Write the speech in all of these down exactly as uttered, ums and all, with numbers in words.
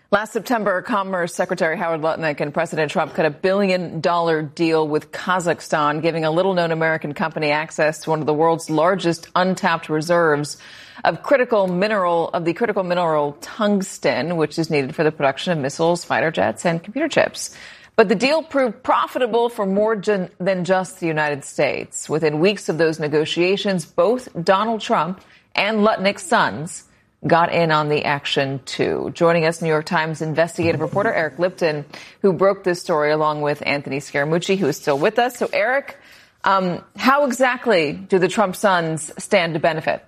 Last September, Commerce Secretary Howard Lutnick and President Trump cut a billion dollar deal with Kazakhstan, giving a little-known American company access to one of the world's largest untapped reserves of critical mineral, of the critical mineral tungsten, which is needed for the production of missiles, fighter jets, and computer chips. But the deal proved profitable for more gen- than just the United States. Within weeks of those negotiations, both Donald Trump and Lutnick's sons got in on the action, too. Joining us, New York Times investigative reporter Eric Lipton, who broke this story along with Anthony Scaramucci, who is still with us. So, Eric, um, how exactly do the Trump sons stand to benefit?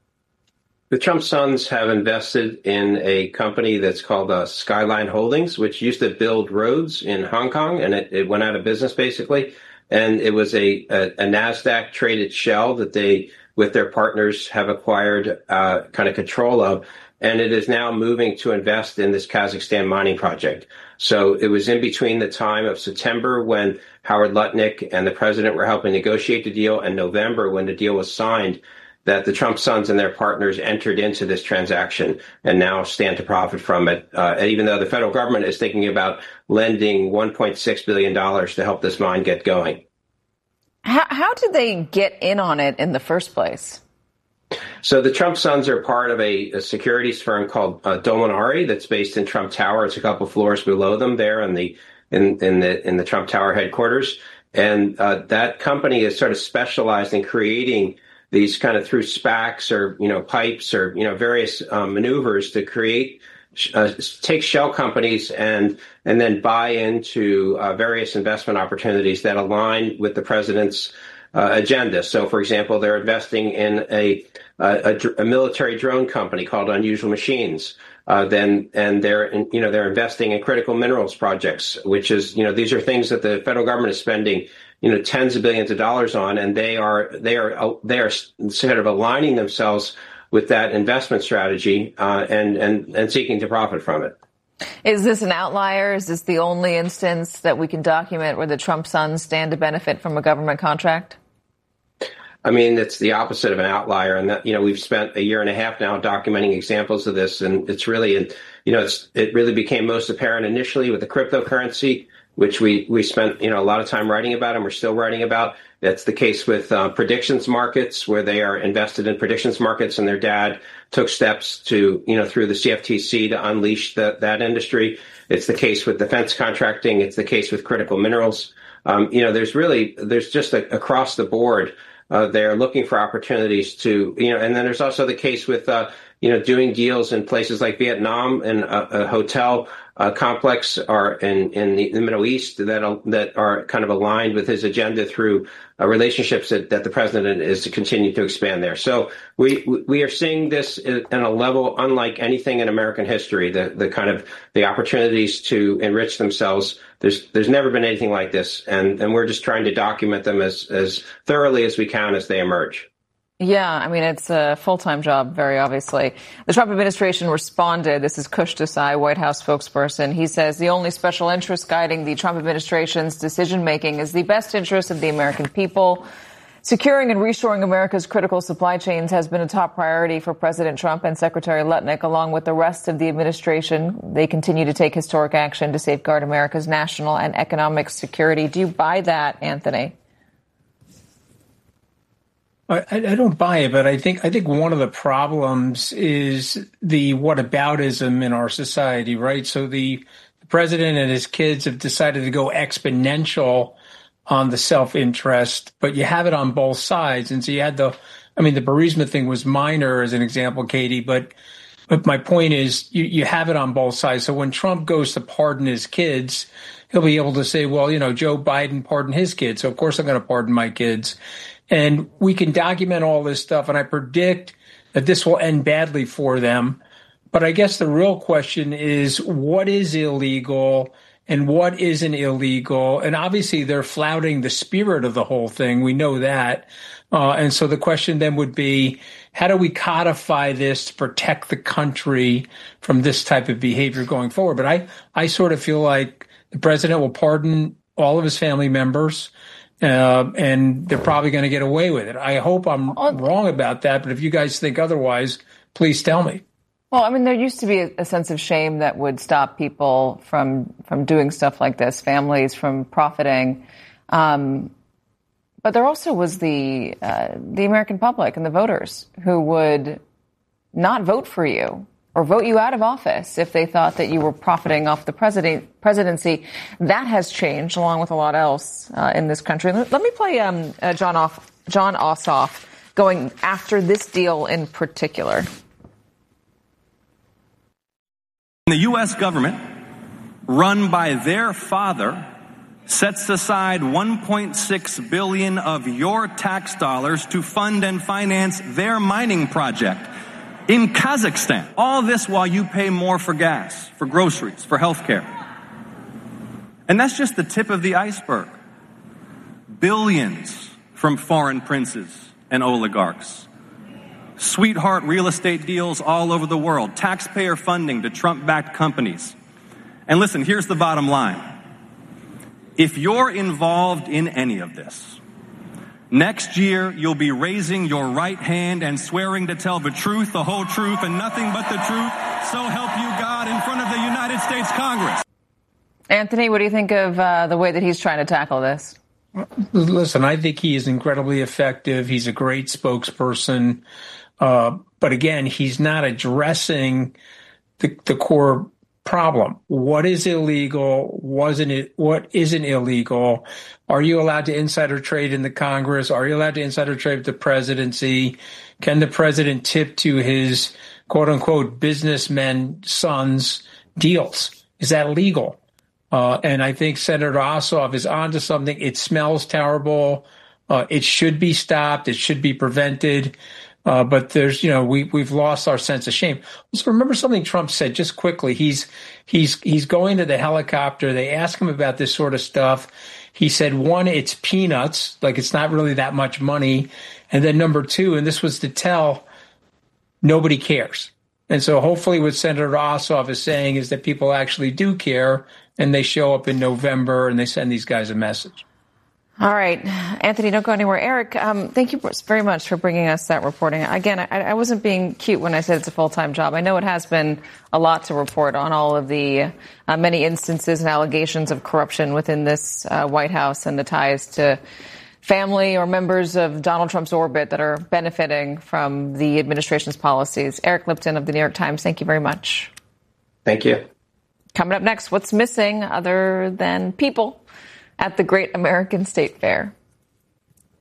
The Trump sons have invested in a company that's called uh, Skyline Holdings, which used to build roads in Hong Kong, and it, it went out of business, basically. And it was a, a, a NASDAQ-traded shell that they, with their partners, have acquired uh, kind of control of. And it is now moving to invest in this Kazakhstan mining project. So it was in between the time of September, when Howard Lutnick and the president were helping negotiate the deal, and November, when the deal was signed, that the Trump sons and their partners entered into this transaction and now stand to profit from it, uh, even though the federal government is thinking about lending one point six billion dollars to help this mine get going. How, how did they get in on it in the first place? So the Trump sons are part of a, a securities firm called uh, Dominari that's based in Trump Tower. It's a couple floors below them there in the in, in the in the Trump Tower headquarters. And uh, that company is sort of specialized in creating these kind of through SPACs or, you know, pipes or, you know, various um, maneuvers to create, uh, take shell companies and and then buy into uh, various investment opportunities that align with the president's uh, agenda. So, for example, they're investing in a, a, a military drone company called Unusual Machines. Uh, then, and they're, in, you know, they're investing in critical minerals projects, which is, you know, these are things that the federal government is spending, you know, tens of billions of dollars on, and they are, they are, they are sort of aligning themselves with that investment strategy, uh, and, and, and seeking to profit from it. Is this an outlier? Is this the only instance that we can document where the Trump sons stand to benefit from a government contract? I mean, it's the opposite of an outlier. And that, you know, we've spent a year and a half now documenting examples of this. And it's really, you know, it's, it really became most apparent initially with the cryptocurrency, which we, we spent, you know, a lot of time writing about and we're still writing about. That's the case with uh, predictions markets, where they are invested in predictions markets, and their dad took steps to, you know, through the C F T C to unleash the, that industry. It's the case with defense contracting. It's the case with critical minerals. Um, you know, there's really, there's just a, across the board. Uh, they're looking for opportunities to, you know, and then there's also the case with, uh, you know, doing deals in places like Vietnam and a, a hotel uh, complex are in, in the, the Middle East that are, that are kind of aligned with his agenda through uh, relationships that, that the president is to continue to expand there. So we we are seeing this in a level unlike anything in American history. The the kind of the opportunities to enrich themselves. There's there's never been anything like this, and and we're just trying to document them as as thoroughly as we can as they emerge. Yeah, I mean, it's a full-time job, very obviously. The Trump administration responded. This is Kush Desai, White House spokesperson. He says the only special interest guiding the Trump administration's decision-making is the best interest of the American people. Securing and restoring America's critical supply chains has been a top priority for President Trump and Secretary Lutnick, along with the rest of the administration. They continue to take historic action to safeguard America's national and economic security. Do you buy that, Anthony? I, I don't buy it, but I think I think one of the problems is the whataboutism in our society, right? So the, the president and his kids have decided to go exponential on the self-interest, but you have it on both sides. And so you had the, I mean, the Burisma thing was minor as an example, Katie, but but my point is you, you have it on both sides. So when Trump goes to pardon his kids, he'll be able to say, well, you know, Joe Biden pardoned his kids, so of course I'm going to pardon my kids. And we can document all this stuff, and I predict that this will end badly for them. But I guess the real question is, what is illegal and what isn't illegal? And obviously, they're flouting the spirit of the whole thing. We know that. Uh, and so the question then would be, how do we codify this to protect the country from this type of behavior going forward? But I, I sort of feel like the president will pardon all of his family members. Uh, and they're probably going to get away with it. I hope I'm wrong about that, but if you guys think otherwise, please tell me. Well, I mean, there used to be a, a sense of shame that would stop people from from doing stuff like this, families from profiting. Um, but there also was the uh, the American public and the voters who would not vote for you or vote you out of office if they thought that you were profiting off the president, presidency. That has changed, along with a lot else uh, in this country. Let, let me play um, uh, John, Off, John Ossoff going after this deal in particular. The U S government, run by their father, sets aside one point six billion dollars of your tax dollars to fund and finance their mining project in Kazakhstan. All this while you pay more for gas, for groceries, for health care. And that's just the tip of the iceberg. Billions from foreign princes and oligarchs. Sweetheart real estate deals all over the world. Taxpayer funding to Trump-backed companies. And listen, here's the bottom line. If you're involved in any of this, next year you'll be raising your right hand and swearing to tell the truth, the whole truth, and nothing but the truth. So help you God in front of the United States Congress. Anthony, what do you think of uh, the way that he's trying to tackle this? Listen, I think he is incredibly effective. He's a great spokesperson. Uh, but again, he's not addressing the, the core problem. What is illegal? Wasn't it? What isn't illegal? Are you allowed to insider trade in the Congress? Are you allowed to insider trade with the presidency? Can the president tip to his quote unquote businessmen sons deals? Is that legal? Uh, and I think Senator Ossoff is onto something. It smells terrible. Uh, it should be stopped. It should be prevented. Uh, but there's, you know, we, we've lost our sense of shame. Also, remember something Trump said just quickly. He's, he's, he's going to the helicopter. They ask him about this sort of stuff. He said, one, it's peanuts, like it's not really that much money. And then number two, and this was to tell, nobody cares. And so hopefully what Senator Ossoff is saying is that people actually do care and they show up in November and they send these guys a message. All right. Anthony, don't go anywhere. Eric, um, thank you very much for bringing us that reporting. Again, I, I wasn't being cute when I said it's a full-time job. I know it has been a lot to report on all of the uh, many instances and allegations of corruption within this uh, White House and the ties to family or members of Donald Trump's orbit that are benefiting from the administration's policies. Eric Lipton of the New York Times, thank you very much. Thank you. Coming up next, what's missing other than people at the Great American State Fair?